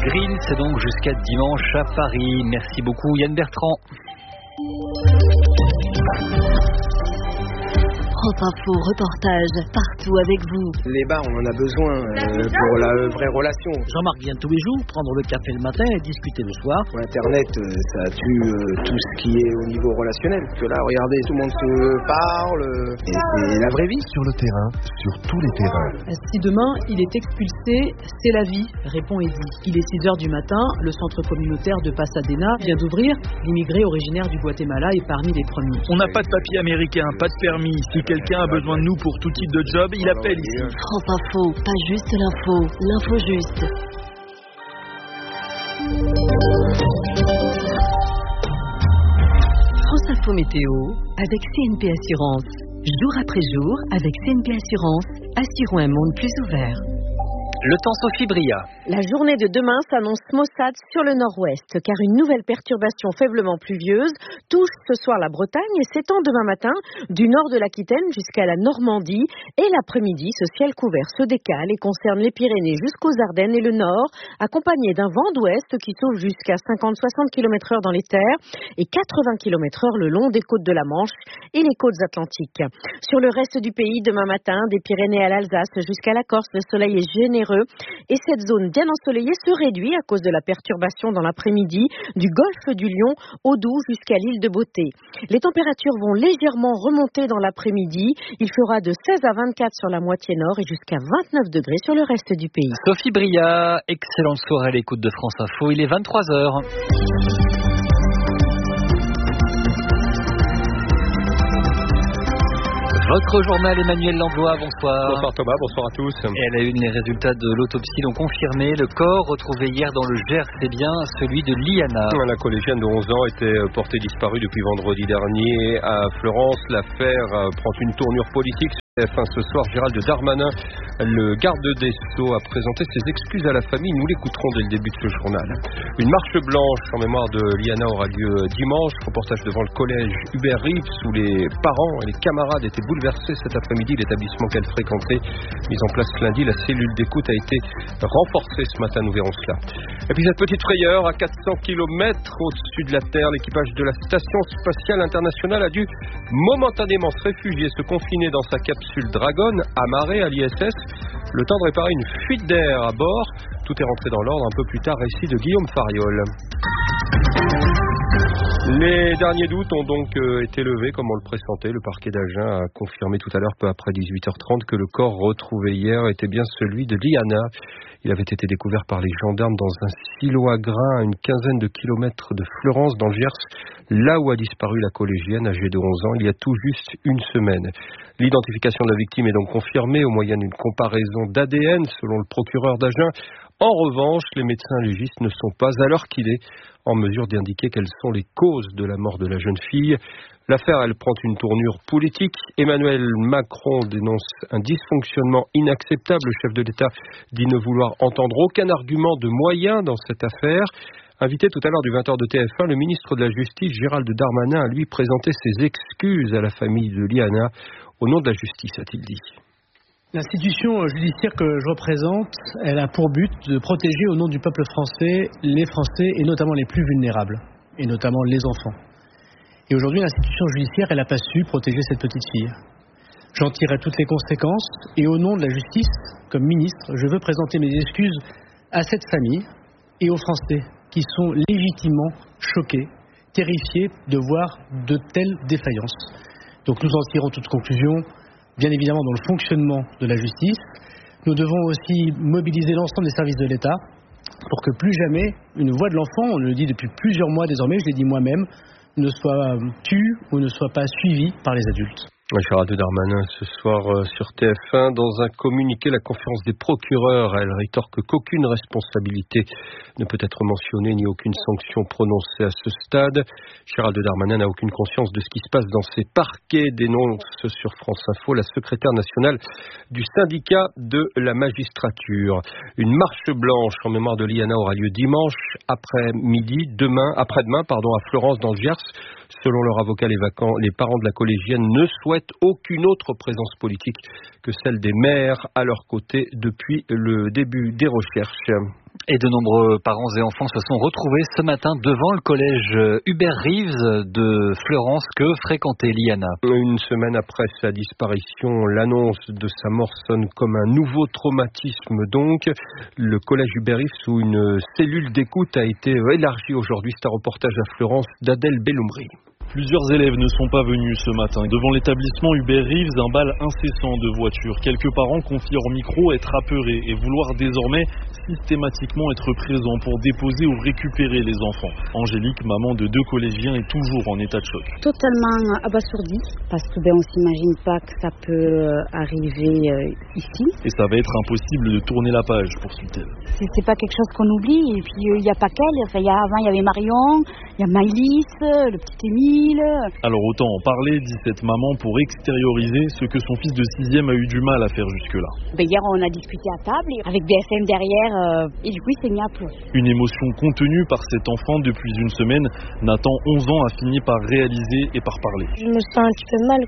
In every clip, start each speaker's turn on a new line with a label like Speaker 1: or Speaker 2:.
Speaker 1: Grill, c'est donc jusqu'à dimanche à Paris. Merci beaucoup Yann Bertrand.
Speaker 2: France Info, reportage partout avec vous.
Speaker 3: Les bars, on en a besoin pour la vraie relation.
Speaker 4: Jean-Marc vient tous les jours prendre le café le matin et discuter le soir.
Speaker 3: Internet, ça tue tout ce qui est au niveau relationnel. Parce que là, regardez, tout le monde se parle. Et c'est la vraie vie.
Speaker 5: Sur le terrain, sur tous les terrains.
Speaker 6: Si demain, il est expulsé, c'est la vie, répond Eddy. Il est 6h du matin, le centre communautaire de Pasadena vient d'ouvrir. L'immigré originaire du Guatemala est parmi les premiers.
Speaker 7: On n'a pas de papier américain, pas de permis. Si quelqu'un a besoin de nous pour tout type de job, il appelle ici.
Speaker 2: France Info, pas juste l'info, l'info juste. France Info Météo avec CNP Assurance. Jour après jour, avec CNP Assurance, assurons un monde plus ouvert.
Speaker 1: Le temps, Sophie Bria.
Speaker 8: La journée de demain s'annonce maussade sur le nord-ouest, car une nouvelle perturbation faiblement pluvieuse touche ce soir la Bretagne et s'étend demain matin du nord de l'Aquitaine jusqu'à la Normandie. Et l'après-midi, ce ciel couvert se décale et concerne les Pyrénées jusqu'aux Ardennes et le nord, accompagné d'un vent d'ouest qui souffle jusqu'à 50-60 km/h dans les terres et 80 km/h le long des côtes de la Manche et les côtes atlantiques. Sur le reste du pays, demain matin, des Pyrénées à l'Alsace jusqu'à la Corse, le soleil est généreux. Et cette zone bien ensoleillée se réduit à cause de la perturbation dans l'après-midi du golfe du Lion au Doubs jusqu'à l'île de Beauté. Les températures vont légèrement remonter dans l'après-midi. Il fera de 16 à 24 sur la moitié nord et jusqu'à 29 degrés sur le reste du pays.
Speaker 1: Sophie Bria, excellente soirée à l'écoute de France Info. Il est 23h. Votre journal, Emmanuel Langlois, bonsoir.
Speaker 9: Bonsoir Thomas, bonsoir à tous.
Speaker 1: Et à la une, les résultats de l'autopsie l'ont confirmé. Le corps retrouvé hier dans le Gers, c'est bien celui de Liana.
Speaker 9: La collégienne de 11 ans était portée disparue depuis vendredi dernier à Florence. L'affaire prend une tournure politique. Fin ce soir, Gérald Darmanin, le garde des Sceaux, a présenté ses excuses à la famille. Nous l'écouterons dès le début de ce journal. Une marche blanche en mémoire de Liana aura lieu dimanche. Reportage devant le collège Hubert Reeves où les parents et les camarades étaient bouleversés cet après-midi. L'établissement qu'elle fréquentait, mis en place lundi, la cellule d'écoute a été renforcée ce matin. Nous verrons cela. Et puis cette petite frayeur à 400 km au-dessus de la Terre, l'équipage de la Station Spatiale Internationale a dû momentanément se réfugier, se confiner dans sa capsule Dragon amarrée à l'ISS, le temps de réparer une fuite d'air à bord. Tout est rentré dans l'ordre un peu plus tard, récit de Guillaume Fariol. Les derniers doutes ont donc été levés comme on le pressentait. Le parquet d'Agen a confirmé tout à l'heure, peu après 18h30, que le corps retrouvé hier était bien celui de Liana. Il avait été découvert par les gendarmes dans un silo à grains à une quinzaine de kilomètres de Fleurance, dans le Gers, là où a disparu la collégienne âgée de 11 ans, il y a tout juste une semaine. L'identification de la victime est donc confirmée au moyen d'une comparaison d'ADN, selon le procureur d'Agen. En revanche, les médecins légistes ne sont pas, à l'heure qu'il est, en mesure d'indiquer quelles sont les causes de la mort de la jeune fille. L'affaire, elle prend une tournure politique. Emmanuel Macron dénonce un dysfonctionnement inacceptable. Le chef de l'État dit ne vouloir entendre aucun argument de moyen dans cette affaire. Invité tout à l'heure du 20h de TF1, le ministre de la Justice, Gérald Darmanin, a lui présenté ses excuses à la famille de Liana. Au nom de la justice, a-t-il dit.
Speaker 4: L'institution judiciaire que je représente, elle a pour but de protéger au nom du peuple français, les Français et notamment les plus vulnérables, et notamment les enfants. Et aujourd'hui, l'institution judiciaire, elle n'a pas su protéger cette petite fille. J'en tirerai toutes les conséquences et au nom de la justice, comme ministre, je veux présenter mes excuses à cette famille et aux Français qui sont légitimement choqués, terrifiés de voir de telles défaillances. Donc nous en tirons toutes conclusions, bien évidemment dans le fonctionnement de la justice. Nous devons aussi mobiliser l'ensemble des services de l'État pour que plus jamais une voix de l'enfant, on le dit depuis plusieurs mois désormais, je l'ai dit moi-même, ne soit tue ou ne soit pas suivie par les adultes.
Speaker 9: Gérald Darmanin ce soir sur TF1. Dans un communiqué, la conférence des procureurs, elle rétorque qu'aucune responsabilité ne peut être mentionnée ni aucune sanction prononcée à ce stade. Gérald Darmanin n'a aucune conscience de ce qui se passe dans ses parquets, dénonce sur France Info la secrétaire nationale du syndicat de la magistrature. Une marche blanche en mémoire de Liana aura lieu dimanche après-demain, à Florence dans le Gers. Selon leur avocat, les parents de la collégienne ne souhaitent souhaitent aucune autre présence politique que celle des maires à leur côté depuis le début des recherches.
Speaker 1: Et de nombreux parents et enfants se sont retrouvés ce matin devant le collège Hubert Reeves de Fleurance que fréquentait Liana.
Speaker 9: Une semaine après sa disparition, l'annonce de sa mort sonne comme un nouveau traumatisme. Donc, le collège Hubert Reeves où une cellule d'écoute a été élargie aujourd'hui. C'est un reportage à Fleurance d'Adèle Belloumri.
Speaker 10: Plusieurs élèves ne sont pas venus ce matin. Devant l'établissement Hubert Reeves, un bal incessant de voitures. Quelques parents confient hors micro être apeurés et vouloir désormais systématiquement être présents pour déposer ou récupérer les enfants. Angélique, maman de 2 collégiens, est toujours en état de choc.
Speaker 11: Totalement abasourdie parce que on s'imagine pas que ça peut arriver ici.
Speaker 10: Et ça va être impossible de tourner la page, poursuit-elle.
Speaker 11: C'est pas quelque chose qu'on oublie. Et puis il n'y a pas qu'elle. Enfin, avant il y avait Marion, il y a Maïlis, le petit Émile.
Speaker 10: Alors autant en parler, dit cette maman, pour extérioriser ce que son fils de 6e a eu du mal à faire jusque-là.
Speaker 11: Hier on a discuté à table avec BFM derrière et du coup il s'est mis à pleurer.
Speaker 10: Une émotion contenue par cet enfant depuis une semaine. Nathan, 11 ans, a fini par réaliser et par parler.
Speaker 12: Je me sens un petit peu mal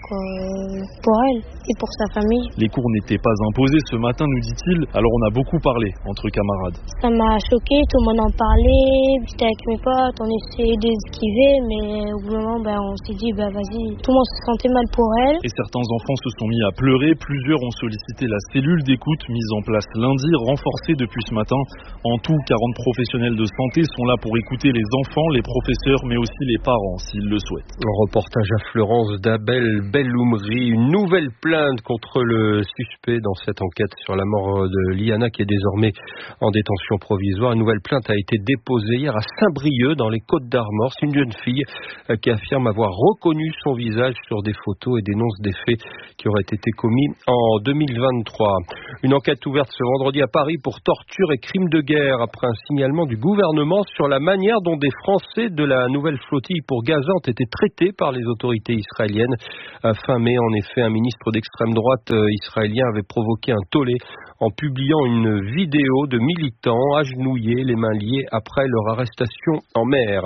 Speaker 12: pour elle et pour sa famille.
Speaker 10: Les cours n'étaient pas imposés ce matin, nous dit-il, alors on a beaucoup parlé entre camarades.
Speaker 12: Ça m'a choqué, tout le monde en parlait, j'étais avec mes potes, on essayait d'esquiver, mais au bout d'un moment, on s'est dit, vas-y, tout le monde se sentait mal pour elle.
Speaker 10: Et certains enfants se sont mis à pleurer, plusieurs ont sollicité la cellule d'écoute mise en place lundi, renforcée depuis ce matin. En tout, 40 professionnels de santé sont là pour écouter les enfants, les professeurs, mais aussi les parents, s'ils le souhaitent.
Speaker 9: Un reportage à Fleurance d'Adèle Belloumri. Une nouvelle plainte contre le suspect dans cette enquête sur la mort de Liana, qui est désormais en détention provisoire. Une nouvelle plainte a été déposée hier à Saint-Brieuc, dans les Côtes-d'Armor. C'est une jeune fille qui affirme avoir reconnu son visage sur des photos et dénonce des faits qui auraient été commis en 2023. Une enquête ouverte ce vendredi à Paris pour torture et crimes de guerre après un signalement du gouvernement sur la manière dont des Français de la nouvelle flottille pour Gaza ont été traités par les autorités israéliennes. Fin mai, en effet, un ministre d'extrême droite israélien avait provoqué un tollé en publiant une vidéo de militants agenouillés, les mains liées après leur arrestation en mer.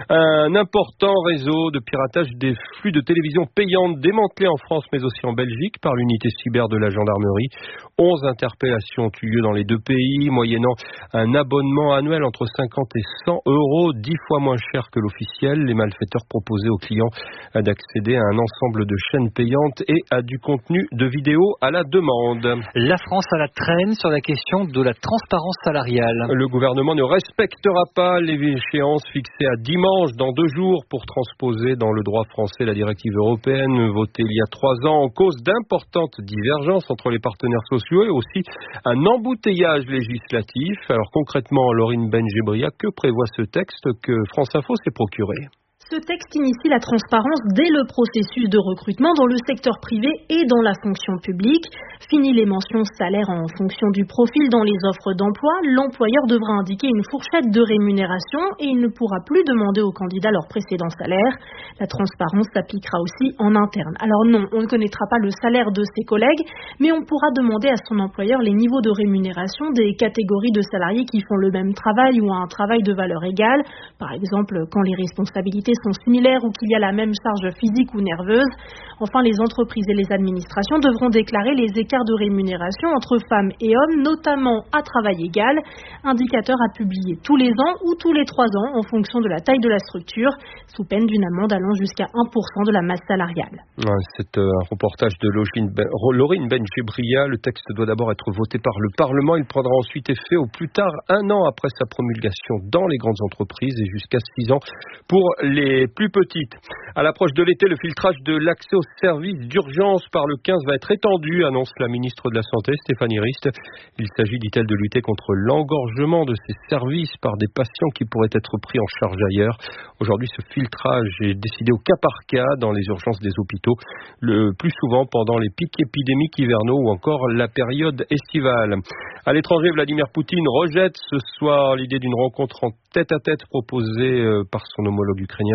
Speaker 9: Un important réseau de piratage des flux de télévision payantes démantelé en France mais aussi en Belgique par l'unité cyber de la gendarmerie. 11 interpellations ont eu lieu dans les 2 pays, moyennant un abonnement annuel entre 50 et 100 €, 10 fois moins cher que l'officiel. Les malfaiteurs proposaient aux clients d'accéder à un ensemble de chaînes payantes et à du contenu de vidéos à la demande.
Speaker 1: La France à la traîne sur la question de la transparence salariale.
Speaker 9: Le gouvernement ne respectera pas les échéances fixées à dimanche dans 2 jours pour transposer dans le droit français la directive européenne votée il y a 3 ans en cause d'importantes divergences entre les partenaires sociaux et aussi un embouteillage législatif. Alors concrètement, Laurine Benjebria, que prévoit ce texte que France Info s'est procuré ?
Speaker 13: Ce texte initie la transparence dès le processus de recrutement dans le secteur privé et dans la fonction publique. Fini les mentions salaires en fonction du profil dans les offres d'emploi. L'employeur devra indiquer une fourchette de rémunération et il ne pourra plus demander aux candidats leur précédent salaire. La transparence s'appliquera aussi en interne. Alors non, on ne connaîtra pas le salaire de ses collègues, mais on pourra demander à son employeur les niveaux de rémunération des catégories de salariés qui font le même travail ou un travail de valeur égale. Par exemple, quand les responsabilités sont similaires ou qu'il y a la même charge physique ou nerveuse. Enfin, les entreprises et les administrations devront déclarer les écarts de rémunération entre femmes et hommes, notamment à travail égal, indicateur à publier tous les ans ou tous les 3 ans en fonction de la taille de la structure, sous peine d'une amende allant jusqu'à 1% de la masse salariale.
Speaker 9: C'est un reportage de Laurine Benjebria. Le texte doit d'abord être voté par le Parlement. Il prendra ensuite effet au plus tard 1 an après sa promulgation dans les grandes entreprises et jusqu'à 6 ans pour les plus petites. À l'approche de l'été, le filtrage de l'accès aux services d'urgence par le 15 va être étendu, annonce la ministre de la Santé, Stéphanie Rist. Il s'agit, dit-elle, de lutter contre l'engorgement de ces services par des patients qui pourraient être pris en charge ailleurs. Aujourd'hui, ce filtrage est décidé au cas par cas dans les urgences des hôpitaux, le plus souvent pendant les pics épidémiques hivernaux ou encore la période estivale. À l'étranger, Vladimir Poutine rejette ce soir l'idée d'une rencontre en tête-à-tête proposée par son homologue ukrainien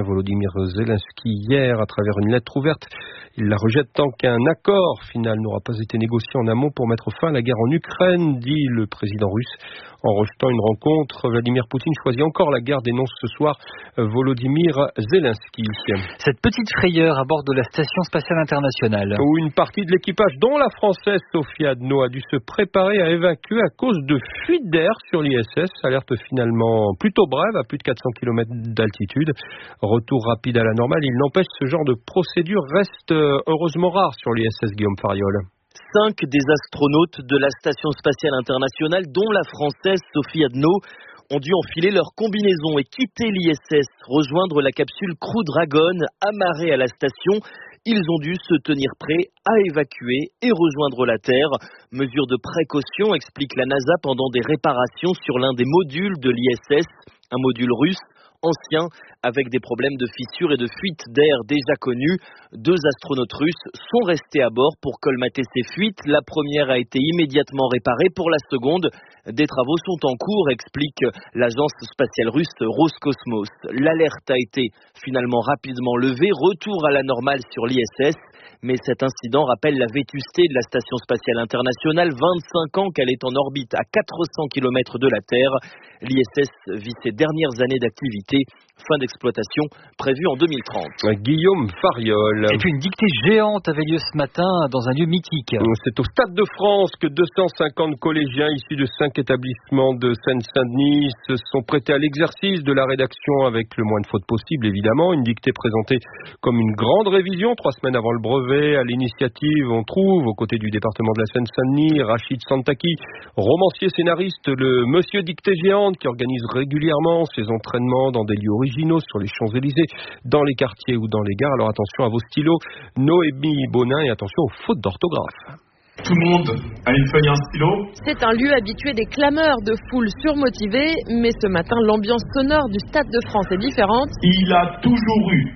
Speaker 9: Volodymyr Zelensky hier à travers une lettre ouverte. Il la rejette tant qu'un accord final n'aura pas été négocié en amont pour mettre fin à la guerre en Ukraine, dit le président russe. En rejetant une rencontre, Vladimir Poutine choisit encore la guerre, dénonce ce soir Volodymyr Zelensky.
Speaker 1: Cette petite frayeur à bord de la Station Spatiale Internationale.
Speaker 9: Où une partie de l'équipage, dont la Française Sophie Adno, a dû se préparer à évacuer à cause de fuites d'air sur l'ISS. Alerte finalement plutôt brève, à plus de 400 km d'altitude. Retour rapide à la normale. Il n'empêche, ce genre de procédure reste heureusement rare sur l'ISS, Guillaume Fariol.
Speaker 14: 5 des astronautes de la Station Spatiale Internationale, dont la Française Sophie Adno, ont dû enfiler leur combinaison et quitter l'ISS, rejoindre la capsule Crew Dragon amarrée à la station. Ils ont dû se tenir prêts à évacuer et rejoindre la Terre. Mesure de précaution, explique la NASA pendant des réparations sur l'un des modules de l'ISS, un module russe ancien avec des problèmes de fissures et de fuites d'air déjà connus. 2 astronautes russes sont restés à bord pour colmater ces fuites. La première a été immédiatement réparée. Pour la seconde, des travaux sont en cours, explique l'agence spatiale russe Roscosmos. L'alerte a été finalement rapidement levée. Retour à la normale sur l'ISS. Mais cet incident rappelle la vétusté de la Station Spatiale Internationale. 25 ans qu'elle est en orbite à 400 km de la Terre. L'ISS vit ses dernières années d'activité. Fin d'exploitation prévue en 2030.
Speaker 9: Guillaume Fariol.
Speaker 1: Et puis une dictée géante avait lieu ce matin dans un lieu mythique.
Speaker 9: C'est au Stade de France que 250 collégiens issus de 5 établissements de Seine-Saint-Denis se sont prêtés à l'exercice de la rédaction avec le moins de fautes possible, évidemment. Une dictée présentée comme une grande révision 3 semaines avant le brevet. À l'initiative, on trouve, aux côtés du département de la Seine-Saint-Denis, Rachid Santaki, romancier scénariste, le monsieur dictée géante qui organise régulièrement ses entraînements dans des lieux originaux sur les Champs-Élysées, dans les quartiers ou dans les gares. Alors attention à vos stylos, Noémie Bonin, et attention aux fautes d'orthographe.
Speaker 15: Tout le monde a une feuille et un stylo.
Speaker 16: C'est un lieu habitué des clameurs de foules surmotivées, mais ce matin, l'ambiance sonore du Stade de France est différente.
Speaker 15: Il a toujours eu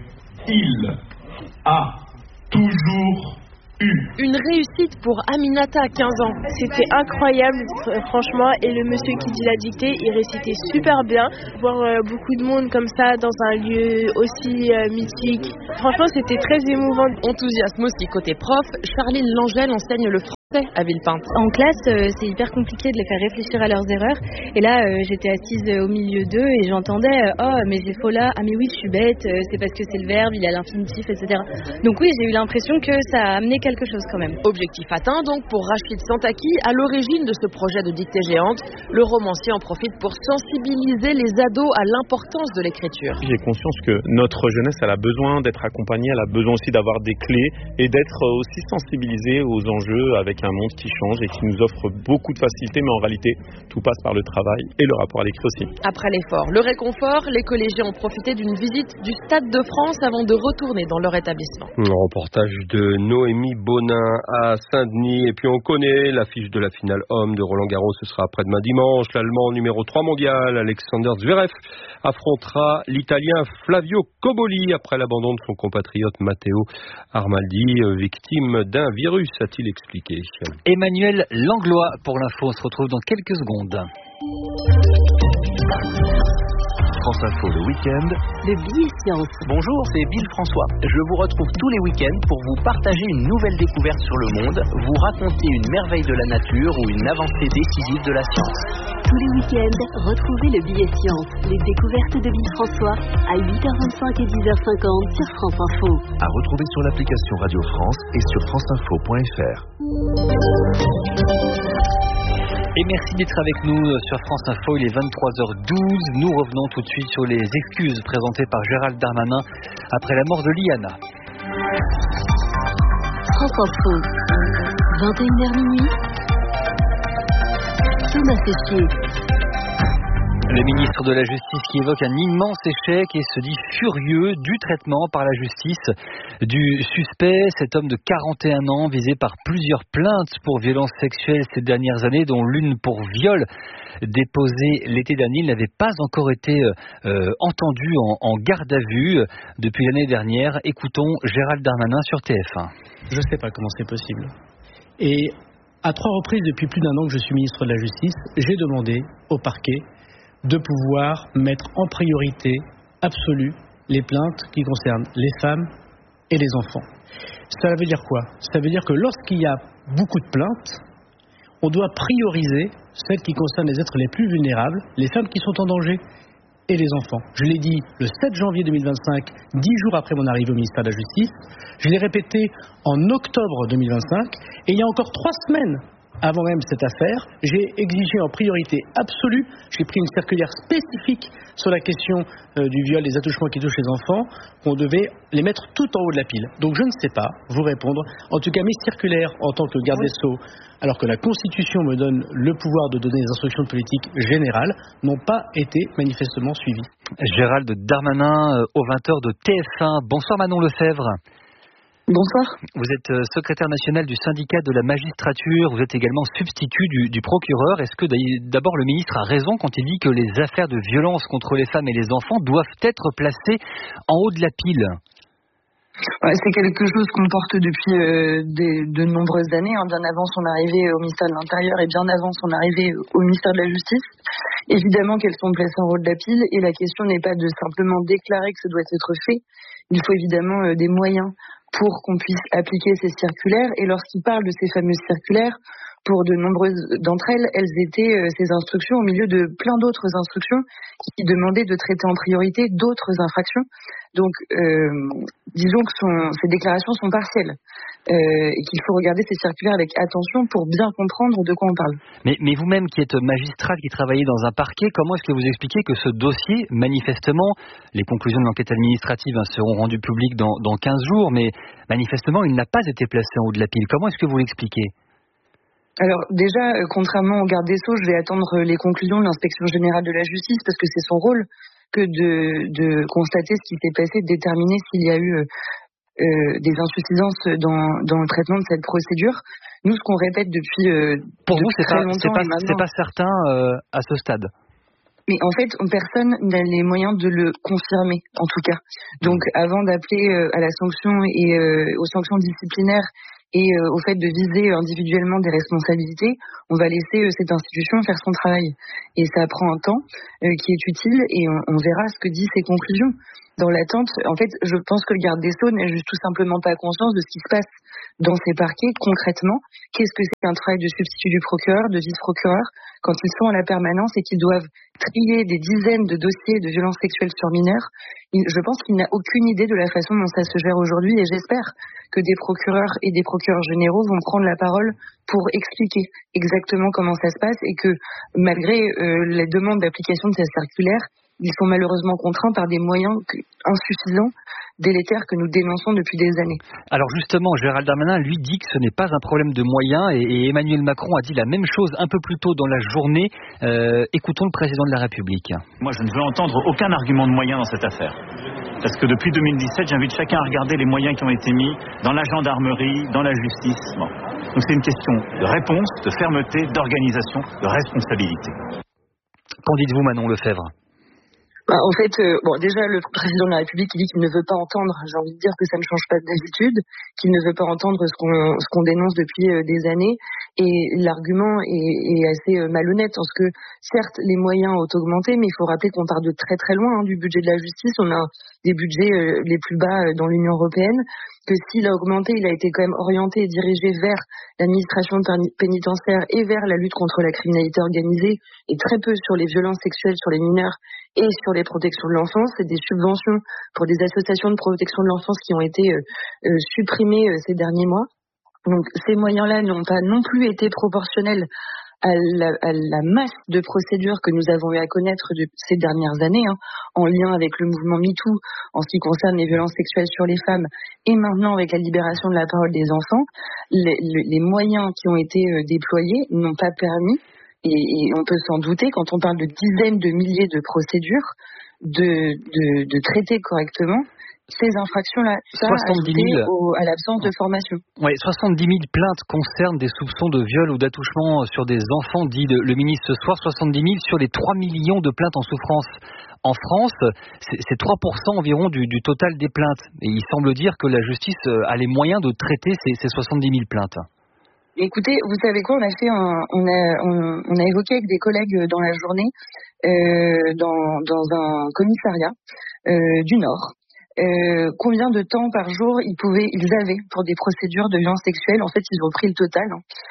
Speaker 16: une réussite pour Aminata à 15 ans.
Speaker 12: C'était incroyable, franchement, et le monsieur qui dit la dictée, il récitait super bien. Voir beaucoup de monde comme ça dans un lieu aussi mythique, franchement c'était très émouvant.
Speaker 16: Enthousiasme aussi côté prof, Charline Langel enseigne le français à Villepinte.
Speaker 17: En classe, c'est hyper compliqué de les faire réfléchir à leurs erreurs. Et là, j'étais assise au milieu d'eux et j'entendais « Oh, mais j'ai faux là, ah mais oui, je suis bête, c'est parce que c'est le verbe, il a l'infinitif, etc. » Donc oui, j'ai eu l'impression que ça a amené quelque chose quand même.
Speaker 16: Objectif atteint donc pour Rachid Santaki, à l'origine de ce projet de dictée géante. Le romancier en profite pour sensibiliser les ados à l'importance de l'écriture.
Speaker 18: J'ai conscience que notre jeunesse, elle a besoin d'être accompagnée, elle a besoin aussi d'avoir des clés et d'être aussi sensibilisée aux enjeux avec un monde qui change et qui nous offre beaucoup de facilité, mais en réalité, tout passe par le travail et le rapport à l'écrit aussi.
Speaker 16: Après l'effort, le réconfort, les collégiens ont profité d'une visite du Stade de France avant de retourner dans leur établissement.
Speaker 9: Un reportage de Noémie Bonin à Saint-Denis. Et puis on connaît l'affiche de la finale homme de Roland Garros. Ce sera après-demain dimanche. L'Allemand numéro 3 mondial, Alexander Zverev, affrontera l'Italien Flavio Cobolli après l'abandon de son compatriote Matteo Armaldi, victime d'un virus, a-t-il expliqué.
Speaker 1: Emmanuel Langlois pour l'info. On se retrouve dans quelques secondes.
Speaker 5: France Info le week-end.
Speaker 2: Le billet science.
Speaker 19: Bonjour, c'est Bill François. Je vous retrouve tous les week-ends pour vous partager une nouvelle découverte sur le monde, vous raconter une merveille de la nature ou une avancée décisive de la science.
Speaker 2: Tous les week-ends, retrouvez le billet science, les découvertes de Bill François à 8h25 et 10h50 sur France Info.
Speaker 5: À retrouver sur l'application Radio France et sur franceinfo.fr.
Speaker 1: Et merci d'être avec nous sur France Info, il est 23h12. Nous revenons tout de suite sur les excuses présentées par Gérald Darmanin après la mort de Liana.
Speaker 2: France Info, 21h minuit. Thomas Pesquet.
Speaker 1: Le ministre de la Justice qui évoque un immense échec et se dit furieux du traitement par la justice du suspect, cet homme de 41 ans visé par plusieurs plaintes pour violences sexuelles ces dernières années, dont l'une pour viol déposée l'été dernier. Il n'avait pas encore été entendu en garde à vue depuis l'année dernière. Écoutons Gérald Darmanin sur TF1.
Speaker 4: Je ne sais pas comment c'est possible. Et à 3 reprises depuis plus d'un an que je suis ministre de la Justice, j'ai demandé au parquet de pouvoir mettre en priorité absolue les plaintes qui concernent les femmes et les enfants. Ça veut dire quoi? Ça veut dire que lorsqu'il y a beaucoup de plaintes, on doit prioriser celles qui concernent les êtres les plus vulnérables, les femmes qui sont en danger et les enfants. Je l'ai dit le 7 janvier 2025, 10 jours après mon arrivée au ministère de la Justice. Je l'ai répété en octobre 2025. Et il y a encore 3 semaines avant même cette affaire, j'ai exigé en priorité absolue, j'ai pris une circulaire spécifique sur la question du viol, des attouchements qui touchent les enfants, qu'on devait les mettre tout en haut de la pile. Donc je ne sais pas vous répondre. En tout cas, mes circulaires en tant que garde des Sceaux, alors que la Constitution me donne le pouvoir de donner des instructions de politique générale, n'ont pas été manifestement suivies.
Speaker 1: Gérald Darmanin au 20h de TF1. Bonsoir Manon Lefebvre.
Speaker 20: Bonsoir.
Speaker 1: Vous êtes secrétaire national du syndicat de la magistrature, vous êtes également substitut du procureur. Est-ce que d'abord le ministre a raison quand il dit que les affaires de violence contre les femmes et les enfants doivent être placées en haut de la pile?
Speaker 20: C'est quelque chose qu'on porte depuis de nombreuses années, bien avant son arrivée au ministère de l'Intérieur et bien avant son arrivée au ministère de la Justice. Évidemment qu'elles sont placées en haut de la pile et la question n'est pas de simplement déclarer que ça doit être fait. Il faut évidemment des moyens pour qu'on puisse appliquer ces circulaires. Et lorsqu'il parle de ces fameuses circulaires, pour de nombreuses d'entre elles, elles étaient ces instructions au milieu de plein d'autres instructions qui demandaient de traiter en priorité d'autres infractions. Donc, disons que ces déclarations sont partielles et qu'il faut regarder ces circulaires avec attention pour bien comprendre de quoi on parle.
Speaker 1: Mais vous-même qui êtes magistrat, qui travaillez dans un parquet, comment est-ce que vous expliquez que ce dossier, manifestement, les conclusions de l'enquête administrative seront rendues publiques dans 15 jours, mais manifestement, il n'a pas été placé en haut de la pile. Comment est-ce que vous l'expliquez ?
Speaker 20: Alors déjà, contrairement au garde des Sceaux, je vais attendre les conclusions de l'inspection générale de la justice parce que c'est son rôle que de constater ce qui s'est passé, de déterminer s'il y a eu des insuffisances dans le traitement de cette procédure. Nous, ce qu'on répète depuis
Speaker 1: pour vous, c'est
Speaker 20: très longtemps,
Speaker 1: c'est pas certain à ce stade.
Speaker 20: Mais en fait, personne n'a les moyens de le confirmer, en tout cas. Donc, avant d'appeler à la sanction et aux sanctions disciplinaires et au fait de viser individuellement des responsabilités, on va laisser cette institution faire son travail. Et ça prend un temps qui est utile et on verra ce que disent ses conclusions. Dans l'attente, en fait, je pense que le garde des Sceaux n'a juste tout simplement pas conscience de ce qui se passe dans ces parquets concrètement. Qu'est-ce que c'est qu'un travail de substitut du procureur, de vice-procureur, quand ils sont à la permanence et qu'ils doivent trier des dizaines de dossiers de violences sexuelles sur mineurs. Je pense qu'il n'a aucune idée de la façon dont ça se gère aujourd'hui et j'espère que des procureurs et des procureurs généraux vont prendre la parole pour expliquer exactement comment ça se passe et que malgré la demande d'application de cette circulaire, ils sont malheureusement contraints par des moyens insuffisants, délétères que nous dénonçons depuis des années.
Speaker 1: Alors justement, Gérald Darmanin, lui, dit que ce n'est pas un problème de moyens et Emmanuel Macron a dit la même chose un peu plus tôt dans la journée. Écoutons le président de la République.
Speaker 21: Moi, je ne veux entendre aucun argument de moyens dans cette affaire. Parce que depuis 2017, j'invite chacun à regarder les moyens qui ont été mis dans la gendarmerie, dans la justice. Bon. Donc c'est une question de réponse, de fermeté, d'organisation, de responsabilité.
Speaker 1: Qu'en dites-vous, Manon Lefebvre ?
Speaker 20: En fait, déjà, le président de la République, il dit qu'il ne veut pas entendre. J'ai envie de dire que ça ne change pas d'habitude, qu'il ne veut pas entendre ce qu'on dénonce depuis des années. Et l'argument est assez malhonnête, parce que, certes, les moyens ont augmenté, mais il faut rappeler qu'on part de très très loin du budget de la justice. On a des budgets les plus bas dans l'Union européenne, que s'il a augmenté, il a été quand même orienté et dirigé vers l'administration pénitentiaire et vers la lutte contre la criminalité organisée, et très peu sur les violences sexuelles sur les mineurs et sur les protections de l'enfance. C'est des subventions pour des associations de protection de l'enfance qui ont été supprimées ces derniers mois. Donc ces moyens-là n'ont pas non plus été proportionnels à la masse de procédures que nous avons eu à connaître ces dernières années, en lien avec le mouvement MeToo en ce qui concerne les violences sexuelles sur les femmes et maintenant avec la libération de la parole des enfants. Les moyens qui ont été déployés n'ont pas permis, et on peut s'en douter quand on parle de dizaines de milliers de procédures, de traiter correctement ces infractions-là, ça
Speaker 1: 70 000
Speaker 20: à l'absence de formation.
Speaker 1: Oui, 70 000 plaintes concernent des soupçons de viol ou d'attouchement sur des enfants, dit le ministre ce soir. 70 000 sur les 3 millions de plaintes en souffrance en France. C'est 3% environ du total des plaintes. Et il semble dire que la justice a les moyens de traiter ces 70 000 plaintes.
Speaker 20: Écoutez, vous savez quoi, on a évoqué avec des collègues dans la journée, dans un commissariat du Nord, combien de temps par jour ils avaient pour des procédures de violence sexuelle. En fait, ils ont pris le total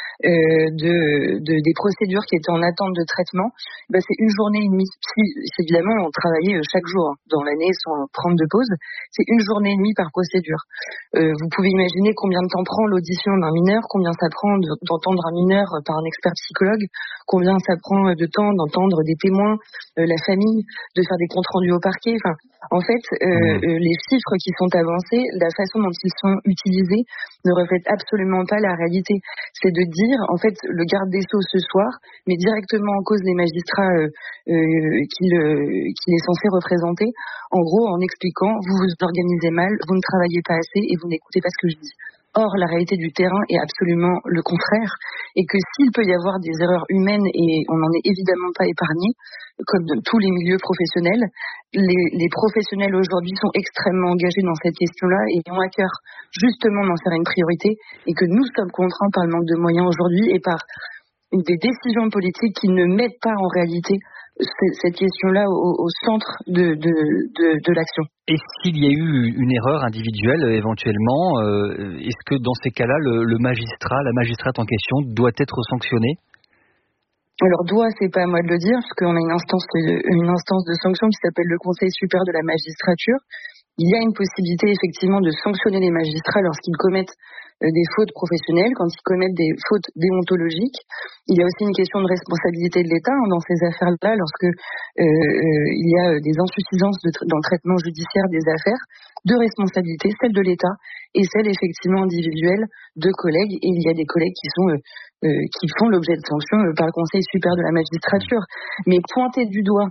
Speaker 20: des procédures qui étaient en attente de traitement. C'est une journée et demie. Si, évidemment, on travaillait chaque jour dans l'année sans prendre de pause. C'est une journée et demie par procédure. Vous pouvez imaginer combien de temps prend l'audition d'un mineur, combien ça prend d'entendre un mineur par un expert psychologue, combien ça prend de temps d'entendre des témoins, la famille, de faire des comptes rendus au parquet. Enfin, en fait, les chiffres qui sont avancés, la façon dont ils sont utilisés ne reflètent absolument pas la réalité. C'est de dire, en fait, le garde des Sceaux ce soir met directement en cause les magistrats qu'il est censé représenter, en gros en expliquant, vous vous organisez mal, vous ne travaillez pas assez et vous n'écoutez pas ce que je dis. Or, la réalité du terrain est absolument le contraire, et que s'il peut y avoir des erreurs humaines, et on n'en est évidemment pas épargné, comme dans tous les milieux professionnels, les professionnels aujourd'hui sont extrêmement engagés dans cette question-là et ont à cœur justement d'en faire une priorité, et que nous sommes contraints par le manque de moyens aujourd'hui et par des décisions politiques qui ne mettent pas en réalité cette question-là au centre de l'action.
Speaker 1: Et s'il y a eu une erreur individuelle éventuellement, est-ce que dans ces cas-là, la magistrate en question doit être sanctionnée ?
Speaker 20: Alors c'est pas à moi de le dire, parce qu'on a une instance de sanction qui s'appelle le Conseil supérieur de la magistrature. Il y a une possibilité effectivement de sanctionner les magistrats lorsqu'ils commettent des fautes professionnelles, quand ils commettent des fautes déontologiques. Il y a aussi une question de responsabilité de l'État dans ces affaires-là, lorsque il y a des insuffisances dans le traitement judiciaire des affaires, de responsabilité, celle de l'État et celle effectivement individuelle de collègues. Et il y a des collègues qui font l'objet de sanctions par le Conseil supérieur de la magistrature. Mais pointer du doigt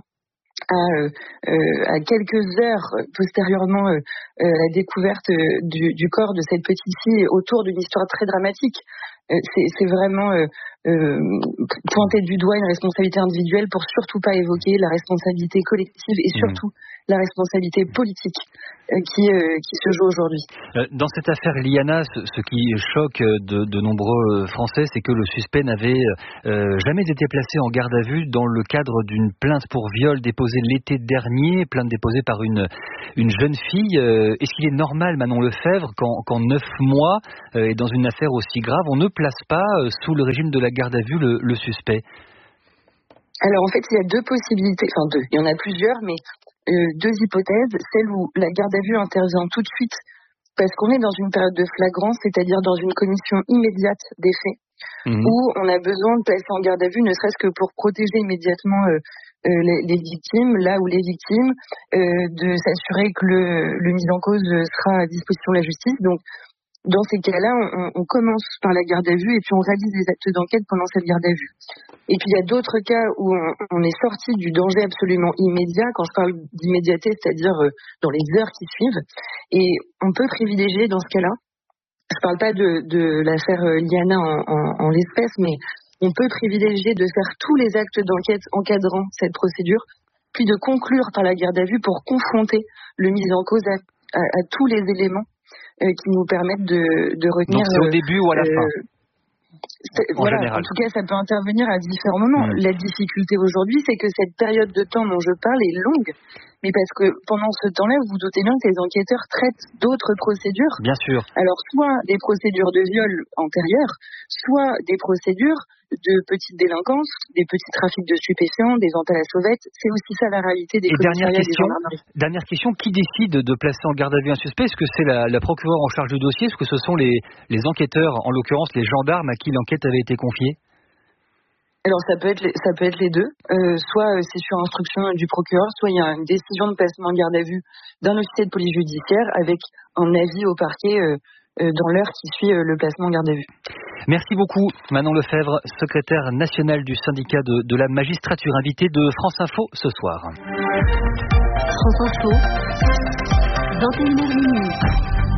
Speaker 20: à quelques heures postérieurement la découverte du corps de cette petite fille autour d'une histoire très dramatique, c'est vraiment pointer du doigt une responsabilité individuelle pour surtout pas évoquer la responsabilité collective et surtout la responsabilité politique qui se joue aujourd'hui.
Speaker 1: Dans cette affaire Liana, ce qui choque de nombreux Français, c'est que le suspect n'avait jamais été placé en garde à vue dans le cadre d'une plainte pour viol déposée l'été dernier, plainte déposée par une jeune fille. Est-ce qu'il est normal, Manon Lefebvre, qu'en 9 mois, et dans une affaire aussi grave, on ne place pas sous le régime de la garde à vue le suspect ?
Speaker 20: Alors en fait, il y a deux possibilités, il y en a plusieurs, mais deux hypothèses. Celle où la garde à vue intervient tout de suite parce qu'on est dans une période de flagrance, c'est-à-dire dans une commission immédiate des faits, où on a besoin de placer en garde à vue, ne serait-ce que pour protéger immédiatement les victimes, là où les victimes, de s'assurer que le mis en cause sera à disposition de la justice. Donc dans ces cas-là, on commence par la garde à vue et puis on réalise des actes d'enquête pendant cette garde à vue. Et puis il y a d'autres cas où on est sorti du danger absolument immédiat. Quand je parle d'immédiateté, c'est-à-dire dans les heures qui suivent. Et on peut privilégier dans ce cas-là, je parle pas de l'affaire Liana en l'espèce, mais on peut privilégier de faire tous les actes d'enquête encadrant cette procédure, puis de conclure par la garde à vue pour confronter le mis en cause à tous les éléments qui nous permettent de retenir.
Speaker 1: Donc c'est au début ou à la fin
Speaker 20: en tout cas, ça peut intervenir à différents moments. La difficulté aujourd'hui, c'est que cette période de temps dont je parle est longue, mais parce que pendant ce temps-là, vous vous doutez bien que les enquêteurs traitent d'autres procédures.
Speaker 1: Bien sûr.
Speaker 20: Alors, soit des procédures de viol antérieures, soit des procédures de petites délinquances, des petits trafics de stupéfiants, des ventes à la sauvette. C'est aussi ça la réalité des commissariats et des gendarmeries.
Speaker 1: Dernière question, qui décide de placer en garde à vue un suspect ? Est-ce que c'est la procureure en charge du dossier ? Est-ce que ce sont les enquêteurs, en l'occurrence les gendarmes à qui l'enquête avait été confiée ?
Speaker 20: Alors ça peut être les deux. Soit c'est sur instruction du procureur, soit il y a une décision de placement en garde à vue d'un officier de police judiciaire avec un avis au parquet dans l'heure qui suit le placement en garde à vue.
Speaker 1: Merci beaucoup Manon Lefebvre, secrétaire nationale du syndicat de la magistrature, invitée de France Info ce soir.
Speaker 2: France Info, 21h.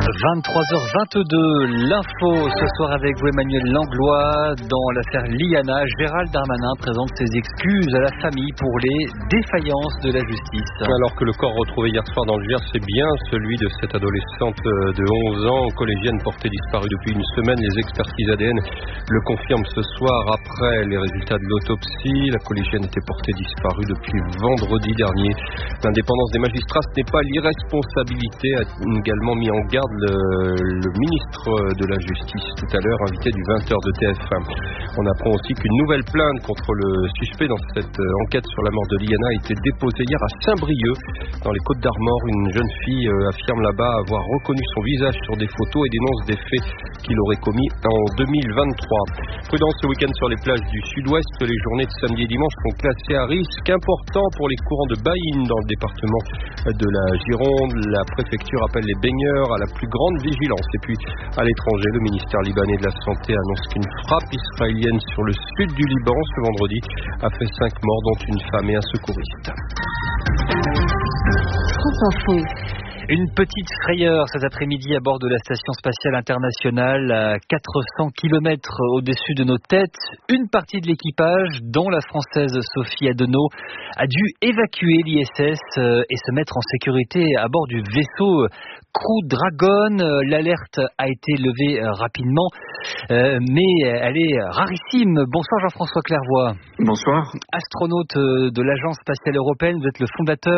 Speaker 1: 23h22, l'info ce soir avec vous Emmanuel Langlois. Dans l'affaire Liana, Gérald Darmanin présente ses excuses à la famille pour les défaillances de la justice.
Speaker 9: Alors que le corps retrouvé hier soir dans le Gers, c'est bien celui de cette adolescente de 11 ans, collégienne portée disparue depuis une semaine. Les expertises ADN le confirment ce soir après les résultats de l'autopsie. La collégienne était portée disparue depuis vendredi dernier. L'indépendance des magistrats, ce n'est pas l'irresponsabilité, a également mis en garde le ministre de la Justice tout à l'heure, invité du 20h de TF1. On apprend aussi qu'une nouvelle plainte contre le suspect dans cette enquête sur la mort de Liana a été déposée hier à Saint-Brieuc, dans les Côtes-d'Armor. Une jeune fille affirme là-bas avoir reconnu son visage sur des photos et dénonce des faits qu'il aurait commis en 2023. Prudence ce week-end sur les plages du sud-ouest. Les journées de samedi et dimanche sont classées à risque important pour les courants de Baïne dans le département de la Gironde. La préfecture appelle les baigneurs à la plus grande vigilance. Et puis à l'étranger, le ministère libanais de la Santé annonce qu'une frappe israélienne sur le sud du Liban ce vendredi a fait 5 morts, dont une femme et un secouriste. Une petite frayeur cet après-midi à bord de la Station Spatiale Internationale à 400 km au-dessus de nos têtes. Une partie de l'équipage, dont la Française Sophie Adenau, a dû évacuer l'ISS et se mettre en sécurité à bord du vaisseau Crew Dragon. L'alerte a été levée rapidement, mais elle est rarissime. Bonsoir Jean-François Clairvoy.
Speaker 3: Bonsoir.
Speaker 1: Astronaute de l'Agence Spatiale Européenne, vous êtes le fondateur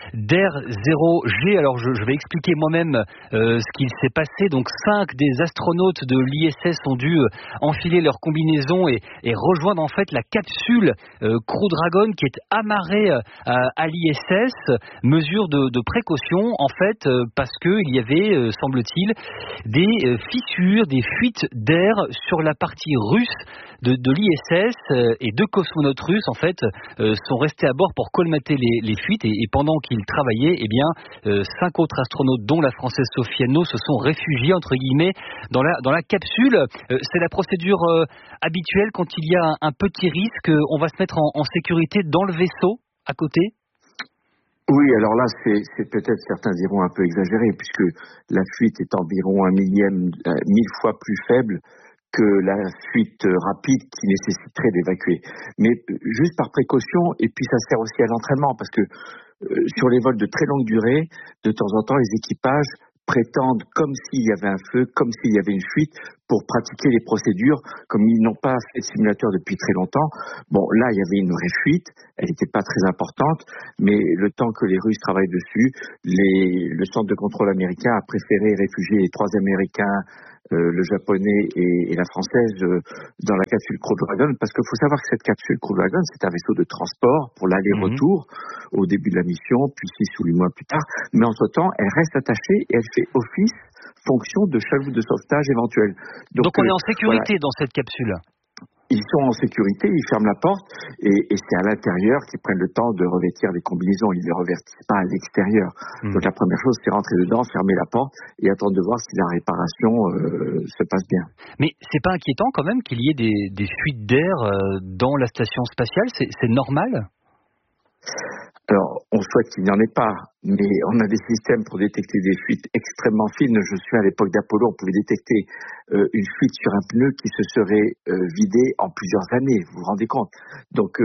Speaker 1: d'Air0G. Alors je vais expliquer moi-même ce qu'il s'est passé. Donc 5 des astronautes de l'ISS ont dû enfiler leur combinaison et rejoindre en fait la capsule Crew Dragon qui est amarrée à l'ISS. Mesure de précaution en fait parce qu'il y avait, semble-t-il, des fissures, des fuites d'air sur la partie russe de l'ISS et 2 cosmonautes russes en fait sont restés à bord pour colmater les fuites et pendant qu'ils travaillaient, eh bien 5 autres astronautes dont la Française Sophie Adenau se sont réfugiés entre guillemets dans la capsule. C'est la procédure habituelle quand il y a un petit risque, on va se mettre en sécurité dans le vaisseau à côté.
Speaker 3: Oui, alors là, c'est peut-être, certains diront un peu exagéré, puisque la fuite est environ 1000 fois plus faible que la fuite rapide qui nécessiterait d'évacuer. Mais juste par précaution, et puis ça sert aussi à l'entraînement, parce que sur les vols de très longue durée, de temps en temps, les équipages prétendent comme s'il y avait un feu, comme s'il y avait une fuite, pour pratiquer les procédures, comme ils n'ont pas fait de simulateur depuis très longtemps. Bon, là, il y avait une vraie fuite, elle n'était pas très importante, mais le temps que les Russes travaillent dessus, le centre de contrôle américain a préféré réfugier les 3 Américains, le japonais et la française dans la capsule Crew Dragon, parce qu'il faut savoir que cette capsule Crew Dragon, c'est un vaisseau de transport pour l'aller-retour au début de la mission, puis 6 ou 8 mois plus tard, mais entre-temps, elle reste attachée et elle fait office, fonction de chaloupe de sauvetage éventuel.
Speaker 1: Donc on est en sécurité dans cette capsule.
Speaker 3: Ils sont en sécurité, ils ferment la porte et c'est à l'intérieur qu'ils prennent le temps de revêtir les combinaisons. Ils ne les revêtissent pas à l'extérieur. Donc la première chose, c'est rentrer dedans, fermer la porte et attendre de voir si la réparation se passe bien.
Speaker 1: Mais c'est pas inquiétant quand même qu'il y ait des fuites d'air dans la station spatiale? C'est normal?
Speaker 3: Alors, on souhaite qu'il n'y en ait pas, mais on a des systèmes pour détecter des fuites extrêmement fines. Je suis à l'époque d'Apollo, on pouvait détecter une fuite sur un pneu qui se serait vidé en plusieurs années, vous vous rendez compte. Donc,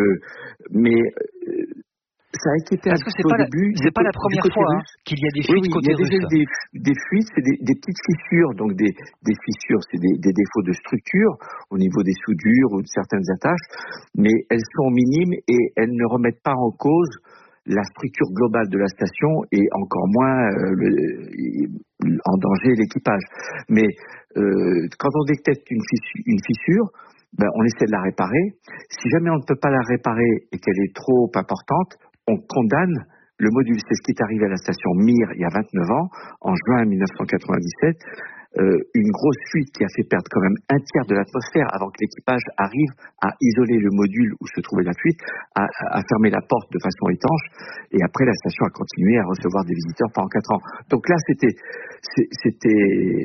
Speaker 3: ça a inquiété un petit peu au début.
Speaker 1: C'est pas la première fois qu'il y a des fuites côté russe.
Speaker 3: Il y a déjà eu des fuites, c'est des petites fissures, donc des fissures, c'est des défauts de structure au niveau des soudures ou de certaines attaches, mais elles sont minimes et elles ne remettent pas en cause la structure globale de la station et encore moins en danger l'équipage. Mais quand on détecte une fissure, on essaie de la réparer. Si jamais on ne peut pas la réparer et qu'elle est trop importante, on condamne le module. C'est ce qui est arrivé à la station Mir il y a 29 ans, en juin 1997. Une grosse fuite qui a fait perdre quand même un tiers de l'atmosphère avant que l'équipage arrive à isoler le module où se trouvait la fuite, à fermer la porte de façon étanche, et après la station a continué à recevoir des visiteurs pendant 4 ans. Donc là, c'était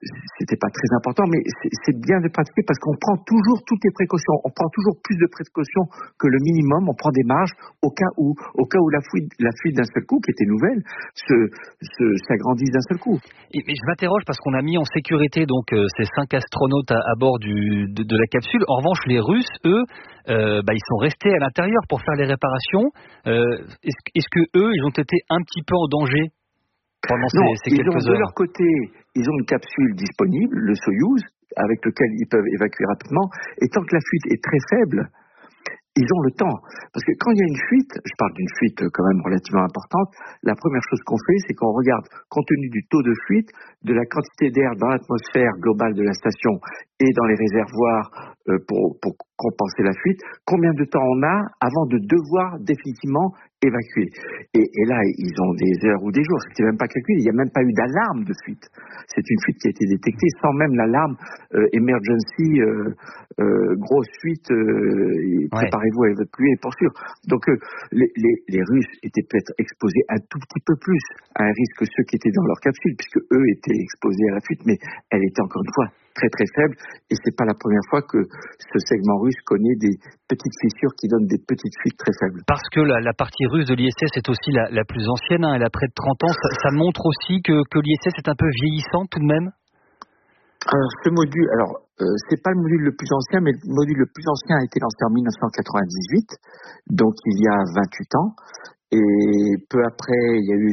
Speaker 3: c'était pas très important, mais c'est bien de pratiquer parce qu'on prend toujours toutes les précautions. On prend toujours plus de précautions que le minimum. On prend des marges au cas où la fuite d'un seul coup, qui était nouvelle, s'agrandisse d'un seul coup.
Speaker 1: Et je m'interroge parce qu'on a mis en sécurité donc ces 5 astronautes à bord de la capsule. En revanche, les Russes, eux, ils sont restés à l'intérieur pour faire les réparations. Est-ce que eux, ils ont été un petit peu en danger pendant ces quelques heures?
Speaker 3: De leur côté, ils ont une capsule disponible, le Soyouz, avec lequel ils peuvent évacuer rapidement. Et tant que la fuite est très faible, ils ont le temps. Parce que quand il y a une fuite, je parle d'une fuite quand même relativement importante, la première chose qu'on fait, c'est qu'on regarde, compte tenu du taux de fuite, de la quantité d'air dans l'atmosphère globale de la station et dans les réservoirs pour compenser la fuite, combien de temps on a avant de devoir définitivement évacuer. Et là, ils ont des heures ou des jours, c'était même pas calculé, il n'y a même pas eu d'alarme de fuite. C'est une fuite qui a été détectée sans même l'alarme emergency, grosse fuite, préparez-vous à évacuer pour sûr. Donc les Russes étaient peut-être exposés un tout petit peu plus à un risque que ceux qui étaient dans leur capsule, puisque eux étaient exposés à la fuite, mais elle était encore une fois très très faible, et c'est pas la première fois que ce segment russe connaît des petites fissures qui donnent des petites fuites très faibles.
Speaker 1: Parce que la partie russe de l'ISS est aussi la plus ancienne, elle a près de 30 ans, ça montre aussi que l'ISS est un peu vieillissant tout de même.
Speaker 3: Alors ce module, c'est pas le module le plus ancien, mais le module le plus ancien a été lancé en 1998, donc il y a 28 ans. Et peu après, il y a eu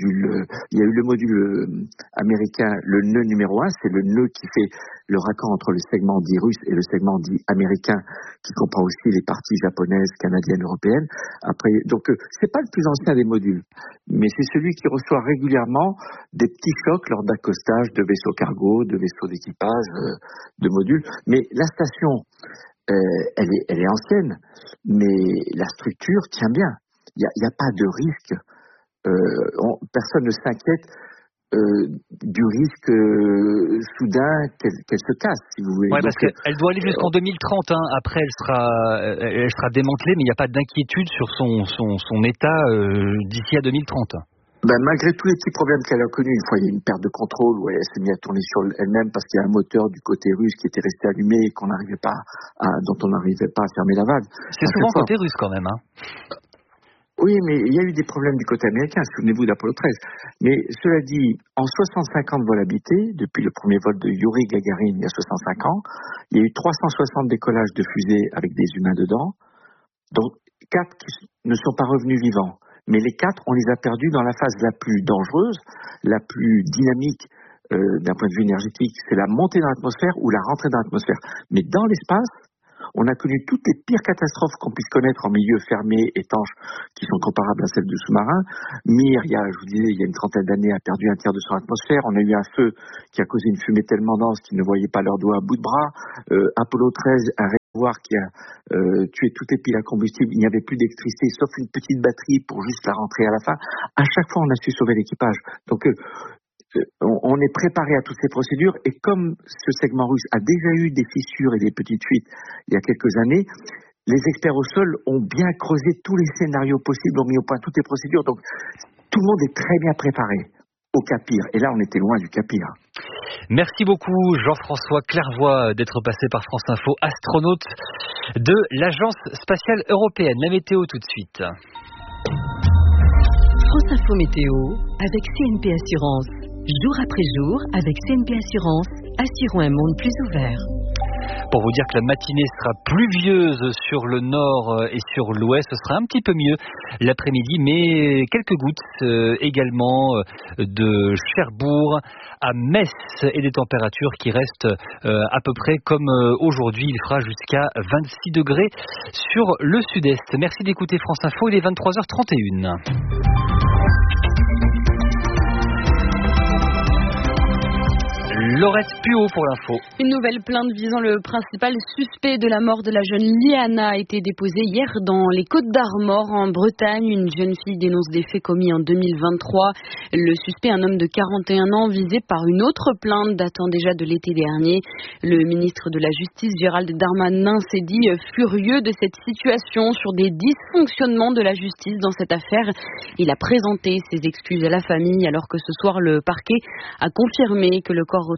Speaker 3: le module américain, le nœud numéro 1, c'est le nœud qui fait le raccord entre le segment dit russe et le segment dit américain, qui comprend aussi les parties japonaises, canadiennes, européennes. Après, donc c'est pas le plus ancien des modules, mais c'est celui qui reçoit régulièrement des petits chocs lors d'accostage de vaisseaux cargo, de vaisseaux d'équipage, de modules. Mais la station, elle est ancienne, mais la structure tient bien. Il n'y a pas de risque. Personne ne s'inquiète du risque soudain qu'elle se casse, si vous voulez.
Speaker 1: Oui, parce qu'elle doit aller jusqu'en 2030. Après, elle sera démantelée, mais il n'y a pas d'inquiétude sur son état d'ici à 2030.
Speaker 3: Malgré tous les petits problèmes qu'elle a connus, une fois il y a une perte de contrôle où elle s'est mise à tourner sur elle-même parce qu'il y a un moteur du côté russe qui était resté allumé et dont on n'arrivait pas à fermer la valve.
Speaker 1: C'est souvent côté russe quand même.
Speaker 3: Oui, mais il y a eu des problèmes du côté américain, souvenez-vous d'Apollo 13. Mais cela dit, en 65 ans de vol habité, depuis le premier vol de Yuri Gagarin il y a 65 ans, il y a eu 360 décollages de fusées avec des humains dedans, dont 4 qui ne sont pas revenus vivants. Mais les 4, on les a perdus dans la phase la plus dangereuse, la plus dynamique d'un point de vue énergétique, c'est la montée dans l'atmosphère ou la rentrée dans l'atmosphère. Mais dans l'espace, on a connu toutes les pires catastrophes qu'on puisse connaître en milieu fermé, étanche, qui sont comparables à celles du sous-marin. Mir, il y a une trentaine d'années, a perdu un tiers de son atmosphère. On a eu un feu qui a causé une fumée tellement dense qu'ils ne voyaient pas leurs doigts à bout de bras. Apollo 13, un réservoir qui a tué toutes les piles à combustible. Il n'y avait plus d'électricité, sauf une petite batterie pour juste la rentrer à la fin. À chaque fois, on a su sauver l'équipage. Donc, on est préparé à toutes ces procédures, et comme ce segment russe a déjà eu des fissures et des petites fuites il y a quelques années, les experts au sol ont bien creusé tous les scénarios possibles, ont mis au point toutes les procédures, donc tout le monde est très bien préparé au cas pire, et là on était loin du cas pire.
Speaker 1: Merci beaucoup Jean-François Clairvoy d'être passé par France Info, astronaute de l'Agence spatiale européenne. La météo tout de suite.
Speaker 2: France Info Météo avec CNP Assurance. Jour après jour, avec CNP Assurance, assurons un monde plus ouvert.
Speaker 1: Pour vous dire que la matinée sera pluvieuse sur le nord et sur l'ouest, ce sera un petit peu mieux l'après-midi, mais quelques gouttes également de Cherbourg à Metz, et des températures qui restent à peu près comme aujourd'hui. Il fera jusqu'à 26 degrés sur le sud-est. Merci d'écouter France Info, il est 23h31. Laurette Puot pour l'info.
Speaker 6: Une nouvelle plainte visant le principal suspect de la mort de la jeune Liana a été déposée hier dans les Côtes-d'Armor en Bretagne. Une jeune fille dénonce des faits commis en 2023. Le suspect, un homme de 41 ans, visé par une autre plainte datant déjà de l'été dernier. Le ministre de la Justice, Gérald Darmanin, s'est dit furieux de cette situation, sur des dysfonctionnements de la justice dans cette affaire. Il a présenté ses excuses à la famille, alors que ce soir le parquet a confirmé que le corps retrouvé